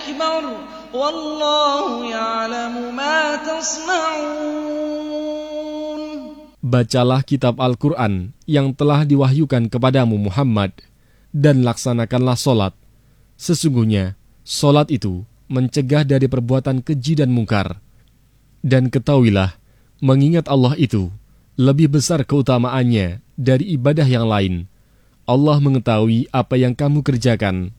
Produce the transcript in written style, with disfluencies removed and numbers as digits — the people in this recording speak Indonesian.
أكبر والله يعلم ما تصنعون. Bacalah kitab Al-Quran yang telah diwahyukan kepadamu Muhammad, dan laksanakanlah solat. Sesungguhnya, solat itu mencegah dari perbuatan keji dan mungkar. Dan ketahuilah, mengingat Allah itu lebih besar keutamaannya dari ibadah yang lain. Allah mengetahui apa yang kamu kerjakan.